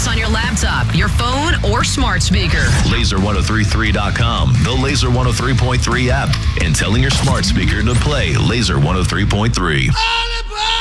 us on your laptop, your phone, or smart speaker. Laser1033.com, the Laser 103.3 app, and telling your smart speaker to play Laser 103.3.